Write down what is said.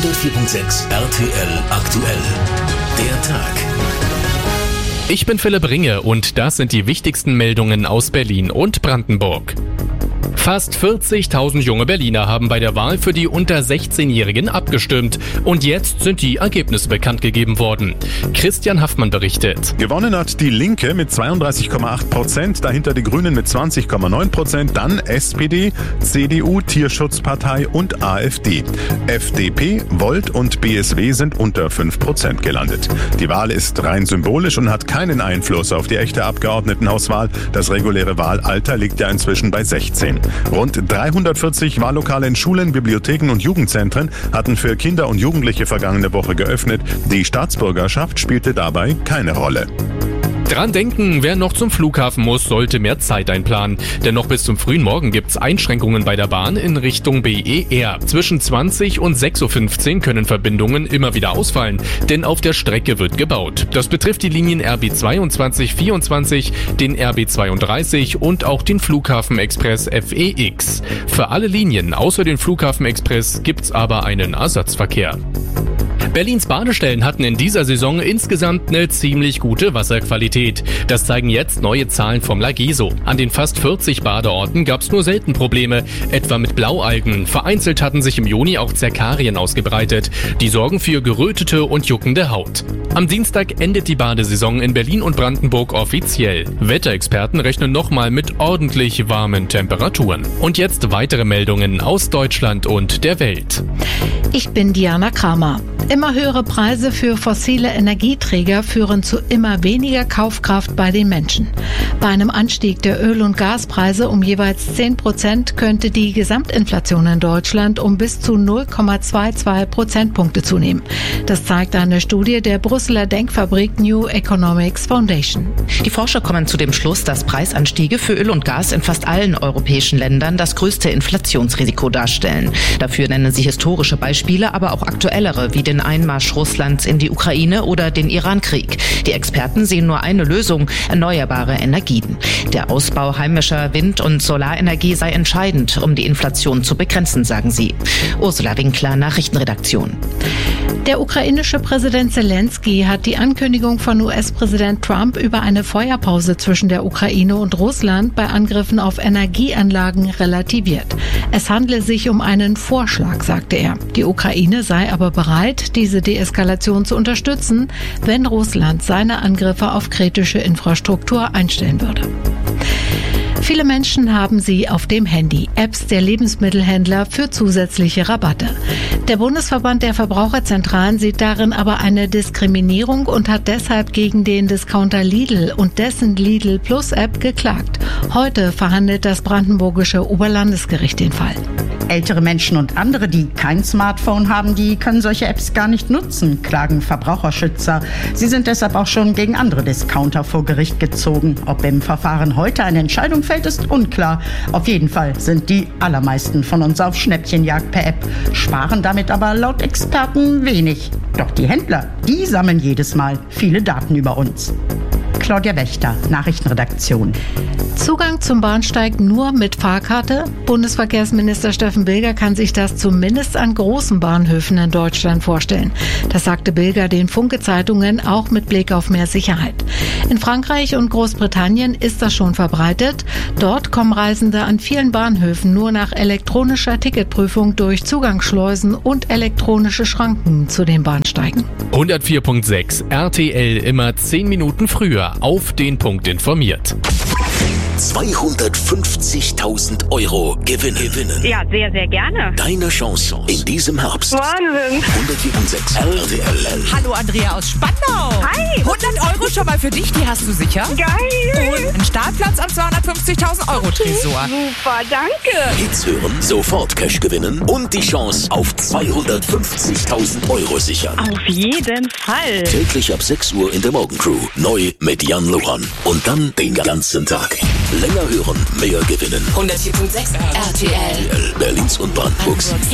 104.6 RTL aktuell. Der Tag. Ich bin Philipp Ringe und das sind die wichtigsten Meldungen aus Berlin und Brandenburg. Fast 40.000 junge Berliner haben bei der Wahl für die unter 16-Jährigen abgestimmt. Und jetzt sind die Ergebnisse bekannt gegeben worden. Christian Haffmann berichtet. Gewonnen hat die Linke mit 32,8%, dahinter die Grünen mit 20,9%, dann SPD, CDU, Tierschutzpartei und AfD. FDP, Volt und BSW sind unter 5% gelandet. Die Wahl ist rein symbolisch und hat keinen Einfluss auf die echte Abgeordnetenhauswahl. Das reguläre Wahlalter liegt ja inzwischen bei 16. Rund 340 Wahllokale in Schulen, Bibliotheken und Jugendzentren hatten für Kinder und Jugendliche vergangene Woche geöffnet. Die Staatsbürgerschaft spielte dabei keine Rolle. Dran denken, wer noch zum Flughafen muss, sollte mehr Zeit einplanen. Denn noch bis zum frühen Morgen gibt's Einschränkungen bei der Bahn in Richtung BER. Zwischen 20 und 6.15 Uhr können Verbindungen immer wieder ausfallen, denn auf der Strecke wird gebaut. Das betrifft die Linien RB 22, 24, den RB 32 und auch den Flughafenexpress FEX. Für alle Linien außer den Flughafenexpress gibt's aber einen Ersatzverkehr. Berlins Badestellen hatten in dieser Saison insgesamt eine ziemlich gute Wasserqualität. Das zeigen jetzt neue Zahlen vom Lageso. An den fast 40 Badeorten gab es nur selten Probleme, etwa mit Blaualgen. Vereinzelt hatten sich im Juni auch Zerkarien ausgebreitet. Die sorgen für gerötete und juckende Haut. Am Dienstag endet die Badesaison in Berlin und Brandenburg offiziell. Wetterexperten rechnen nochmal mit ordentlich warmen Temperaturen. Und jetzt weitere Meldungen aus Deutschland und der Welt. Ich bin Diana Kramer. Immer höhere Preise für fossile Energieträger führen zu immer weniger Kaufkraft bei den Menschen. Bei einem Anstieg der Öl- und Gaspreise um jeweils 10% könnte die Gesamtinflation in Deutschland um bis zu 0,22 Prozentpunkte zunehmen. Das zeigt eine Studie der Brüsseler Denkfabrik New Economics Foundation. Die Forscher kommen zu dem Schluss, dass Preisanstiege für Öl und Gas in fast allen europäischen Ländern das größte Inflationsrisiko darstellen. Dafür nennen sie historische Beispiele, aber auch aktuellere, wie den Einmarsch Russlands in die Ukraine oder den Irankrieg. Die Experten sehen nur eine Lösung: erneuerbare Energien. Der Ausbau heimischer Wind- und Solarenergie sei entscheidend, um die Inflation zu begrenzen, sagen sie. Ursula Winkler, Nachrichtenredaktion. Der ukrainische Präsident Zelensky hat die Ankündigung von US-Präsident Trump über eine Feuerpause zwischen der Ukraine und Russland bei Angriffen auf Energieanlagen relativiert. Es handle sich um einen Vorschlag, sagte er. Die Ukraine sei aber bereit, diese Deeskalation zu unterstützen, wenn Russland seine Angriffe auf kritische Infrastruktur einstellen würde. Viele Menschen haben sie auf dem Handy. Apps der Lebensmittelhändler für zusätzliche Rabatte. Der Bundesverband der Verbraucherzentralen sieht darin aber eine Diskriminierung und hat deshalb gegen den Discounter Lidl und dessen Lidl Plus App geklagt. Heute verhandelt das brandenburgische Oberlandesgericht den Fall. Ältere Menschen und andere, die kein Smartphone haben, die können solche Apps gar nicht nutzen, klagen Verbraucherschützer. Sie sind deshalb auch schon gegen andere Discounter vor Gericht gezogen. Ob im Verfahren heute eine Entscheidung fällt, ist unklar. Auf jeden Fall sind die allermeisten von uns auf Schnäppchenjagd per App, sparen damit aber laut Experten wenig. Doch die Händler, die sammeln jedes Mal viele Daten über uns. Claudia Wächter, Nachrichtenredaktion. Zugang zum Bahnsteig nur mit Fahrkarte? Bundesverkehrsminister Steffen Bilger kann sich das zumindest an großen Bahnhöfen in Deutschland vorstellen. Das sagte Bilger den Funke-Zeitungen auch mit Blick auf mehr Sicherheit. In Frankreich und Großbritannien ist das schon verbreitet. Dort kommen Reisende an vielen Bahnhöfen nur nach elektronischer Ticketprüfung durch Zugangsschleusen und elektronische Schranken zu den Bahnsteigen. 104.6 RTL, immer 10 Minuten früher auf den Punkt informiert. 250.000 € gewinnen. Ja, sehr, sehr gerne. Deine Chance in diesem Herbst. Wahnsinn. 104.6 RTL. Hallo Andrea aus Spandau. Hi. 100 € schon mal für dich, die hast du sicher. Geil. Und einen Startplatz am 250.000 € Tresor. Super, danke. Hits hören, sofort Cash gewinnen und die Chance auf 250.000 € sichern. Auf jeden Fall. Täglich ab 6 Uhr in der Morgencrew. Neu mit Jan Lohan. Und dann den ganzen Tag. Länger hören, mehr gewinnen. 104.6 RTL. Berlins und Brandenburgs